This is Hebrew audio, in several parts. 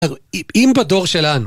אם בדור שלנו,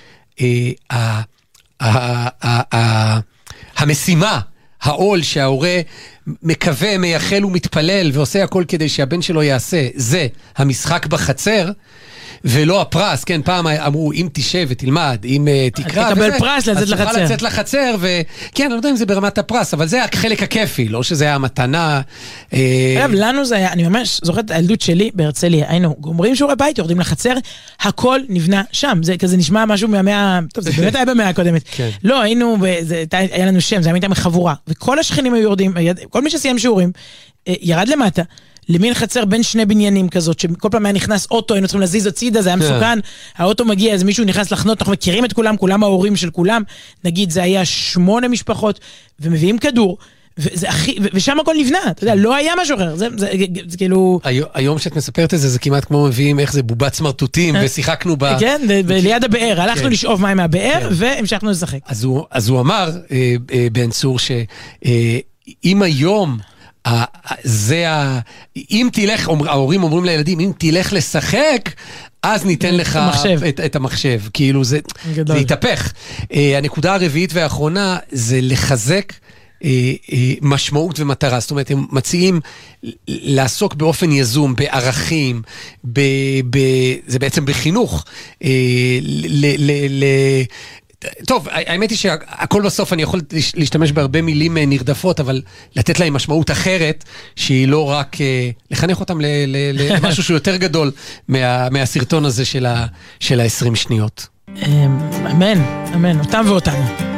המשימה, העול שההורה מקווה, מייחל ומתפלל ועושה הכל כדי שהבן שלו יעשה, זה המשחק בחצר, ולא הפרס, כן, פעם אמרו, אם תשב ותלמד, אם תקרא, תקבל פרס לצאת לחצר. אז תוכל לצאת לחצר, וכן, אני לא יודע אם זה ברמת הפרס, אבל זה החלק הכיפי, לא שזה היה המתנה. אגב, לנו זה היה, אני ממש זוכרת, הילדות שלי בהרצליה, היינו גומרים שיעורי בית, יורדים לחצר, הכל נבנה שם, זה כזה נשמע משהו מהמאה, טוב, זה באמת היה במאה הקודמת. לא, היינו, היה לנו שם, זה היה מתאם חבורה, וכל השכנים היו יורדים, כל מי שסיים שיעורים, ירד למטה, למין חצר בין שני בניינים כזאת, שכל פעם היה נכנס אוטו, היינו צריכים להזיז הצידה, זה היה מסוכן, האוטו מגיע, אז מישהו נכנס לחנות, אנחנו מכירים את כולם, כולם ההורים של כולם, נגיד זה היה 8 משפחות, ומביאים כדור, ושם הכל נבנה, אתה יודע, לא היה משהו אחר, זה כאילו... היום שאת מספרת את זה, זה כמעט כמו מביאים איך זה בובת סמרטוטים, ושיחקנו ב... כן, ליד הבאר, הלכנו לשאוב מים מהבאר, והמשכנו לשחק. אז הוא אמר, בן צור, שאם היום... אם תלך, ההורים אומרים לילדים, אם תלך לשחק, אז ניתן לך את המחשב. כאילו זה יתהפך. הנקודה הרביעית והאחרונה זה לחזק משמעות ומטרה. זאת אומרת, הם מציעים לעסוק באופן יזום, בערכים, זה בעצם בחינוך, טוב, האמת היא שהכל בסוף אני יכול להשתמש בהרבה מילים נרדפות, אבל לתת להם משמעות אחרת, שהיא לא רק לחנך אותם למשהו שהוא יותר גדול מהסרטון הזה של ה-20 שניות. אמן, אמן, אותם ואותנו.